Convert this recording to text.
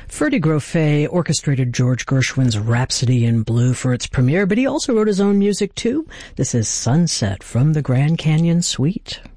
Ferdy Grofé orchestrated George Gershwin's Rhapsody in Blue for its premiere, but he also wrote his own music too. This is Sunset from the Grand Canyon Suite.